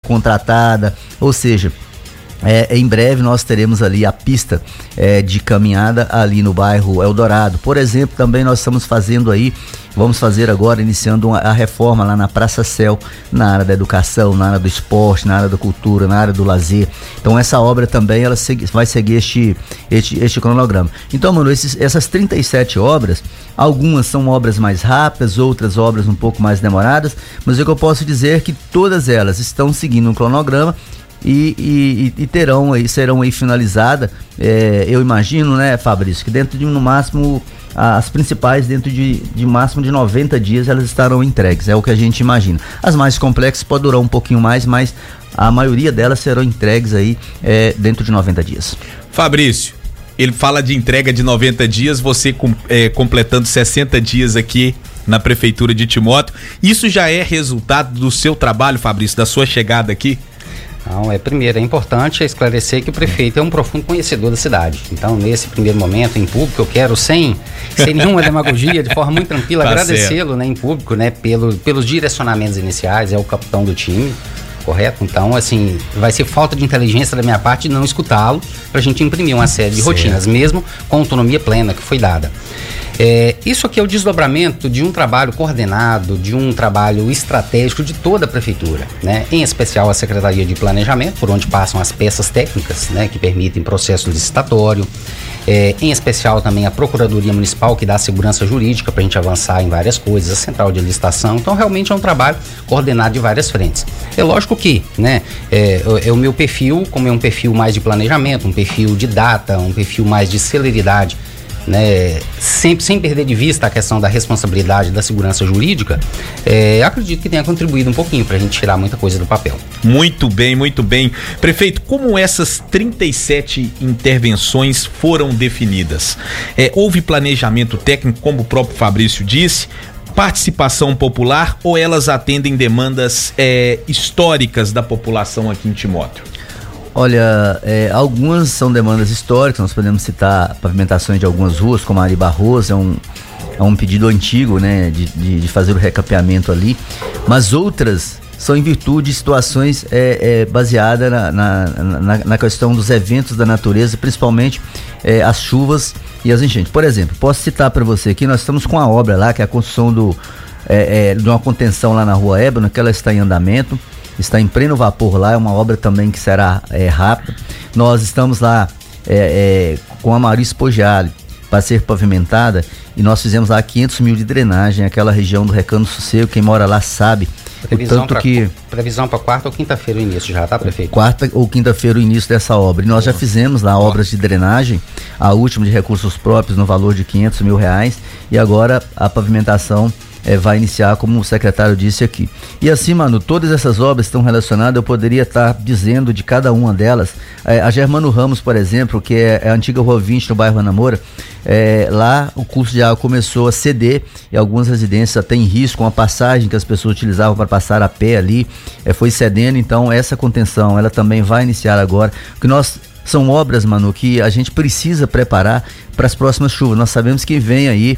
contratada, ou seja, em breve nós teremos ali a pista de caminhada ali no bairro Eldorado. Por exemplo, também nós estamos fazendo aí, vamos fazer agora, iniciando a reforma lá na Praça Céu, na área da educação, na área do esporte, na área da cultura, na área do lazer. Então essa obra também ela vai seguir este cronograma. Então, mano, essas 37 obras, algumas são obras mais rápidas, outras obras um pouco mais demoradas, mas o que eu posso dizer é que todas elas estão seguindo um cronograma e serão aí finalizadas, eu imagino, né, Fabrício, que dentro de, no máximo, as principais dentro de máximo de 90 dias elas estarão entregues, é o que a gente imagina. As mais complexas podem durar um pouquinho mais, mas a maioria delas serão entregues aí dentro de 90 dias. Fabrício, ele fala de entrega de 90 dias, você completando 60 dias aqui na Prefeitura de Timóteo, isso já é resultado do seu trabalho, Fabrício, da sua chegada aqui? Não, primeiro, é importante esclarecer que o prefeito é um profundo conhecedor da cidade. Então, nesse primeiro momento, em público, eu quero, sem nenhuma demagogia, de forma muito tranquila, agradecê-lo, né, em público, né, pelos direcionamentos iniciais, é o capitão do time, correto? Então, assim, vai ser falta de inteligência da minha parte de não escutá-lo pra gente imprimir uma série de rotinas, mesmo com a autonomia plena que foi dada. Isso aqui é o desdobramento de um trabalho coordenado, de um trabalho estratégico de toda a prefeitura, né? Em especial a Secretaria de Planejamento, por onde passam as peças técnicas, né, que permitem processo licitatório, em especial também a Procuradoria Municipal, que dá segurança jurídica para a gente avançar em várias coisas, a Central de Licitação. Então, realmente é um trabalho coordenado de várias frentes. É lógico que, né, o meu perfil, como é um perfil mais de planejamento, um perfil de data, um perfil mais de celeridade, né, sempre sem perder de vista a questão da responsabilidade da segurança jurídica, acredito que tenha contribuído um pouquinho para a gente tirar muita coisa do papel. Muito bem, muito bem. Prefeito, como essas 37 intervenções foram definidas? Houve planejamento técnico, como o próprio Fabrício disse, participação popular, ou elas atendem demandas históricas da população aqui em Timóteo? Olha, algumas são demandas históricas, nós podemos citar pavimentações de algumas ruas, como a Ari Barroso, é um pedido antigo, né, de fazer o recapeamento ali, mas outras são em virtude de situações baseadas na questão dos eventos da natureza, principalmente as chuvas e as enchentes. Por exemplo, posso citar para você que nós estamos com a obra lá, que é a construção de uma contenção lá na Rua Ébano, que ela está em andamento, está em pleno vapor lá, é uma obra também que será rápida. Nós estamos lá com a Maurício Poggiali para ser pavimentada, e nós fizemos lá 500 mil de drenagem, aquela região do Recanto do Sossego, quem mora lá sabe. Previsão para quarta ou quinta-feira o início já, tá, prefeito? Quarta ou quinta-feira o início dessa obra. E nós já fizemos lá obras de drenagem, a última de recursos próprios no valor de 500 mil reais, e agora a pavimentação vai iniciar, como o secretário disse aqui. E assim, mano, todas essas obras estão relacionadas, eu poderia estar dizendo de cada uma delas. A Germano Ramos, por exemplo, que é a antiga Rua 20 no bairro Ana Moura, lá o curso de água começou a ceder e algumas residências até em risco, uma passagem que as pessoas utilizavam para passar a pé ali, foi cedendo. Então essa contenção, ela também vai iniciar agora, porque são obras, Manu, que a gente precisa preparar para as próximas chuvas. Nós sabemos que vem aí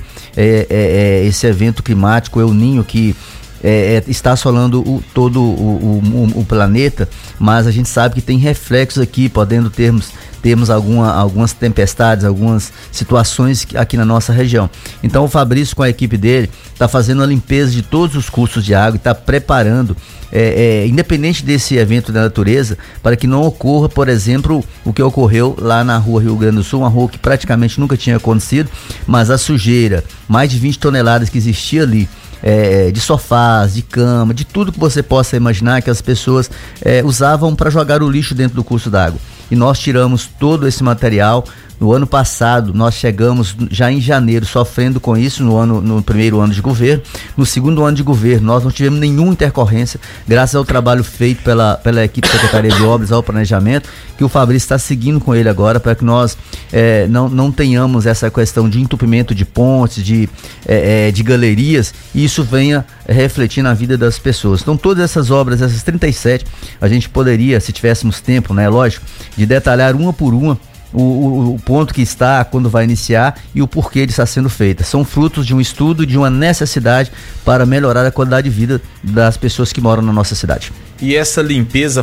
esse evento climático, El Niño, que está assolando todo o planeta, mas a gente sabe que tem reflexos aqui, podendo termos algumas tempestades, algumas situações aqui na nossa região. Então o Fabrício, com a equipe dele, está fazendo a limpeza de todos os cursos de água e está preparando, independente desse evento da natureza, para que não ocorra, por exemplo, o que ocorreu lá na Rua Rio Grande do Sul, uma rua que praticamente nunca tinha acontecido, mas a sujeira, mais de 20 toneladas que existia ali, de sofás, de cama, de tudo que você possa imaginar que as pessoas usavam para jogar o lixo dentro do curso d'água. E nós tiramos todo esse material. No ano passado, nós chegamos já em janeiro sofrendo com isso no primeiro ano de governo. No segundo ano de governo, nós não tivemos nenhuma intercorrência, graças ao trabalho feito pela equipe da Secretaria de Obras, ao planejamento, que o Fabrício está seguindo com ele agora, para que nós não tenhamos essa questão de entupimento de pontes, de galerias, e isso venha refletir na vida das pessoas. Então, todas essas obras, essas 37, a gente poderia, se tivéssemos tempo, né, lógico, de detalhar uma por uma o ponto que está, quando vai iniciar e o porquê de estar sendo feita. São frutos de um estudo, de uma necessidade para melhorar a qualidade de vida das pessoas que moram na nossa cidade. E essa limpeza,